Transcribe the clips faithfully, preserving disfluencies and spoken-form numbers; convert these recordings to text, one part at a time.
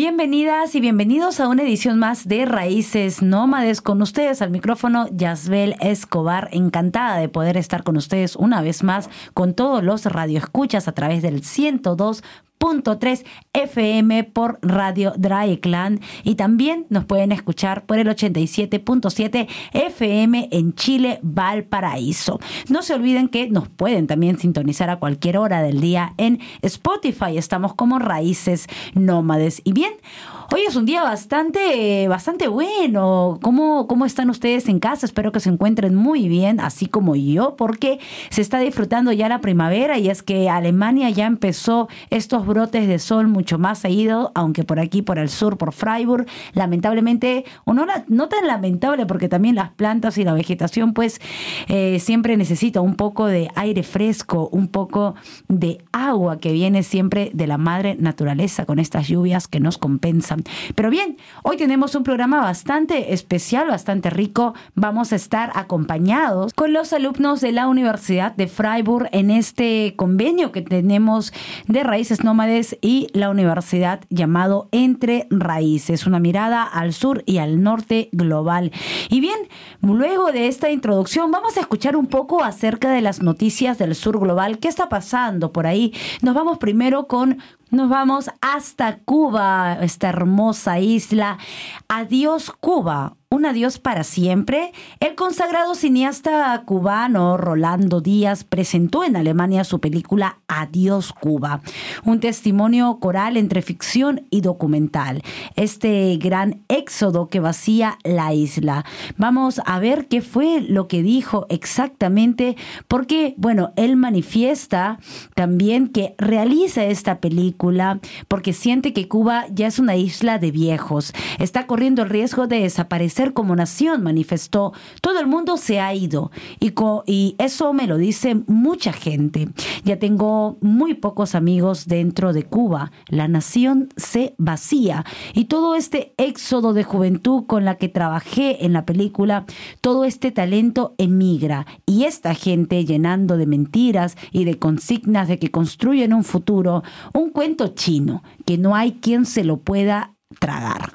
Bienvenidas y bienvenidos a una edición más de Raíces Nómades. Con ustedes al micrófono Yasbel Escobar, encantada de poder estar con ustedes una vez más con todos los radioescuchas a través del ciento dos punto tres F M por Radio Draeclan, y también nos pueden escuchar por el ochenta y siete punto siete F M en Chile, Valparaíso. No se olviden que nos pueden también sintonizar a cualquier hora del día en Spotify. Estamos como Raíces Nómades. Y bien, hoy es un día bastante, bastante bueno. ¿Cómo, cómo están ustedes en casa? Espero que se encuentren muy bien, así como yo, porque se está disfrutando ya la primavera, y es que Alemania ya empezó estos brotes de sol mucho más seguido, aunque por aquí, por el sur, por Freiburg, lamentablemente, o no, no tan lamentable, porque también las plantas y la vegetación pues eh, siempre necesita un poco de aire fresco, un poco de agua que viene siempre de la madre naturaleza con estas lluvias que nos compensan. Pero bien, hoy tenemos un programa bastante especial, bastante rico. Vamos a estar acompañados con los alumnos de la Universidad de Freiburg en este convenio que tenemos de Raíces Nómades y la universidad llamado Entre Raíces, una mirada al sur y al norte global. Y bien, luego de esta introducción vamos a escuchar un poco acerca de las noticias del sur global. ¿Qué está pasando por ahí? Nos vamos primero con Nos vamos hasta Cuba, esta hermosa isla. Adiós Cuba, un adiós para siempre. El consagrado cineasta cubano Rolando Díaz presentó en Alemania su película Adiós Cuba, un testimonio coral entre ficción y documental. Este gran éxodo que vacía la isla. Vamos a ver qué fue lo que dijo exactamente, porque, bueno, él manifiesta también que realiza esta película porque siente que Cuba ya es una isla de viejos. Está corriendo el riesgo de desaparecer como nación, manifestó. Todo el mundo se ha ido y, co- y eso me lo dice mucha gente. Ya tengo muy pocos amigos dentro de Cuba. La nación se vacía, y todo este éxodo de juventud con la que trabajé en la película, todo este talento emigra, y esta gente llenando de mentiras y de consignas de que construyen un futuro, un cuento chino que no hay quien se lo pueda tragar,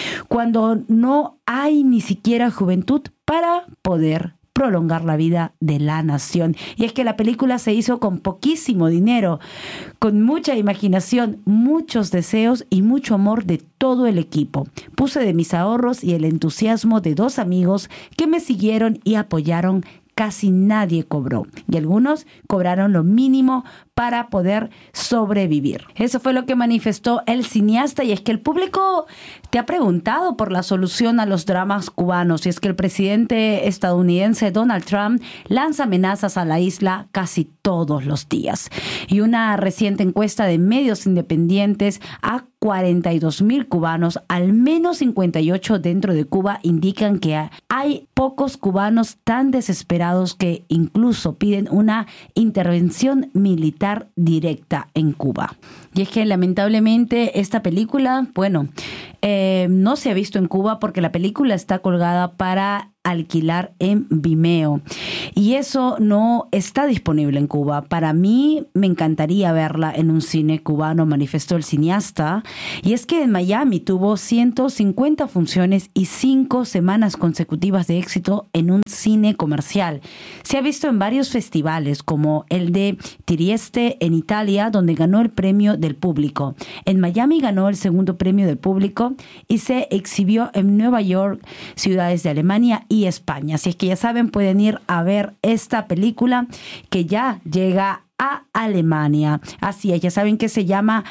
cuando no hay ni siquiera juventud para poder prolongar la vida de la nación. Y es que la película se hizo con poquísimo dinero, con mucha imaginación, muchos deseos y mucho amor de todo el equipo. Puse de mis ahorros y el entusiasmo de dos amigos que me siguieron y apoyaron. Casi nadie cobró, y algunos cobraron lo mínimo para poder sobrevivir. Eso fue lo que manifestó el cineasta. Y es que el público te ha preguntado por la solución a los dramas cubanos, y es que el presidente estadounidense Donald Trump lanza amenazas a la isla casi todos los días. Y una reciente encuesta de medios independientes a cuarenta y dos mil cubanos, al menos cincuenta y ocho dentro de Cuba, indican que hay pocos cubanos tan desesperados que incluso piden una intervención militar directa en Cuba. Y es que lamentablemente esta película, bueno, eh, no se ha visto en Cuba porque la película está colgada para alquilar en Vimeo, y eso no está disponible en Cuba. Para mí me encantaría verla en un cine cubano, manifestó el cineasta. Y es que en Miami tuvo ciento cincuenta funciones y cinco semanas consecutivas de éxito en un cine comercial. Se ha visto en varios festivales, como el de Trieste en Italia, donde ganó el premio del público. En Miami ganó el segundo premio del público y se exhibió en Nueva York, ciudades de Alemania y España. Así es que ya saben, pueden ir a ver esta película que ya llega a Alemania. Así es, ya saben que se llama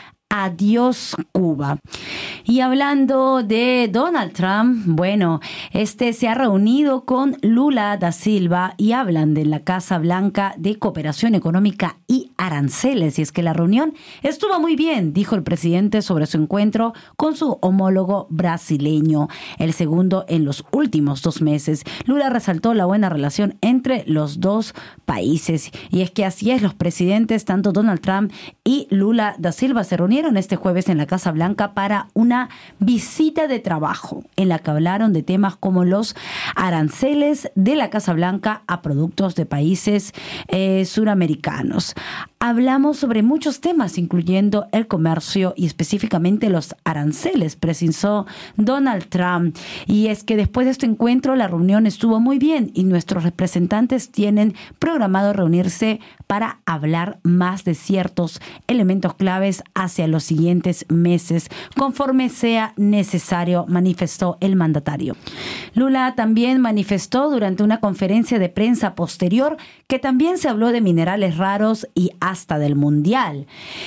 Adiós Cuba. Y hablando de Donald Trump, bueno, este se ha reunido con Lula da Silva y hablan de la Casa Blanca de Cooperación Económica y Aranceles. Y es que la reunión estuvo muy bien, dijo el presidente sobre su encuentro con su homólogo brasileño, el segundo en los últimos dos meses. Lula resaltó la buena relación entre los dos países. Y es que así es, los presidentes, tanto Donald Trump y Lula da Silva, se reunieron reunieron este jueves en la Casa Blanca para una visita de trabajo en la que hablaron de temas como los aranceles de la Casa Blanca a productos de países eh, suramericanos. Hablamos sobre muchos temas, incluyendo el comercio y específicamente los aranceles, precisó Donald Trump. Y es que después de este encuentro la reunión estuvo muy bien y nuestros representantes tienen programado reunirse para hablar más de ciertos elementos claves hacia los siguientes meses, conforme sea necesario, manifestó el mandatario. Lula también manifestó durante una conferencia de prensa posterior que también se habló de minerales raros y hasta del Mundial,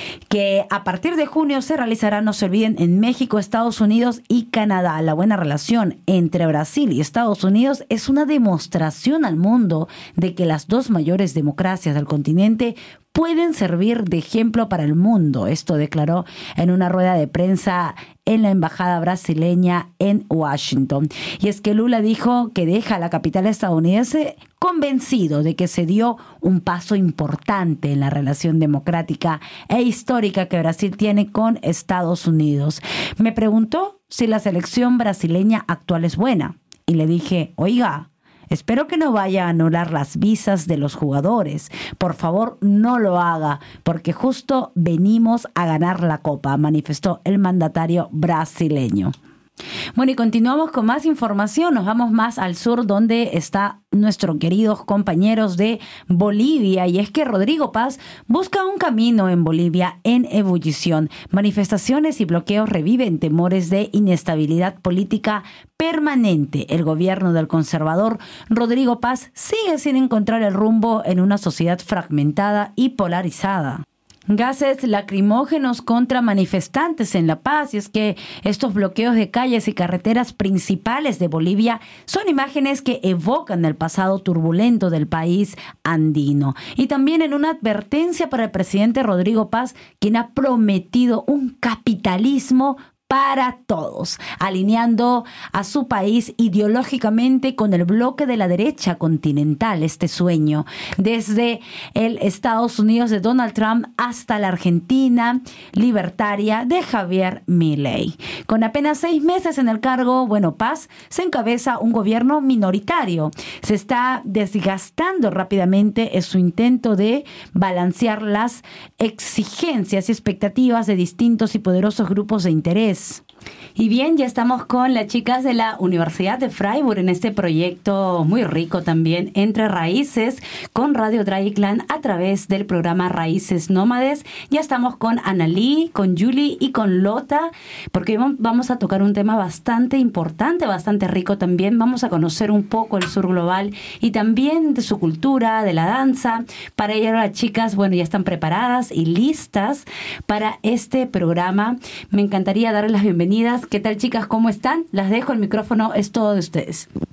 que a partir de junio se realizará, no se olviden, en México, Estados Unidos y Canadá. La buena relación entre Brasil y Estados Unidos es una demostración al mundo de que las dos mayores democracias del continente pueden servir de ejemplo para el mundo. Esto declaró en una rueda de prensa en la embajada brasileña en Washington. Y es que Lula dijo que deja la capital estadounidense convencido de que se dio un paso importante en la relación democrática e histórica que Brasil tiene con Estados Unidos. Me preguntó si la selección brasileña actual es buena. Y le dije, oiga, espero que no vaya a anular las visas de los jugadores. Por favor, no lo haga, porque justo venimos a ganar la copa, manifestó el mandatario brasileño. Bueno, y continuamos con más información. Nos vamos más al sur, donde está nuestros queridos compañeros de Bolivia. Y es que Rodrigo Paz busca un camino en Bolivia en ebullición. Manifestaciones y bloqueos reviven temores de inestabilidad política permanente. El gobierno del conservador Rodrigo Paz sigue sin encontrar el rumbo en una sociedad fragmentada y polarizada. Gases lacrimógenos contra manifestantes en La Paz. Y es que estos bloqueos de calles y carreteras principales de Bolivia son imágenes que evocan el pasado turbulento del país andino. Y también en una advertencia para el presidente Rodrigo Paz, quien ha prometido un capitalismo para todos, alineando a su país ideológicamente con el bloque de la derecha continental, este sueño, desde el Estados Unidos de Donald Trump hasta la Argentina libertaria de Javier Milei. Con apenas seis meses en el cargo, bueno, Paz se encabeza un gobierno minoritario. Se está desgastando rápidamente en su intento de balancear las exigencias y expectativas de distintos y poderosos grupos de interés. Y bien, ya estamos con las chicas de la Universidad de Freiburg en este proyecto muy rico también, Entre Raíces, con Radio Dreieckland a través del programa Raíces Nómades. Ya estamos con Analí, con Julie y con Lota, porque vamos a tocar un tema bastante importante, bastante rico también. Vamos a conocer un poco el sur global y también de su cultura, de la danza. Para ello, las chicas, bueno, ya están preparadas y listas para este programa. Me encantaría darles las bienvenidas. ¿Qué tal, chicas? ¿Cómo están? Las dejo, el micrófono es todo de ustedes.